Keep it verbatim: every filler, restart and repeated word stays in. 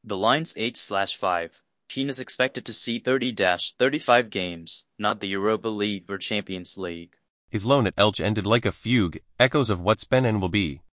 The line's eight slash five. Keane is expected to see thirty to thirty-five games, not the Europa League or Champions League. His loan at Elche ended like a fugue, echoes of what's been and will be.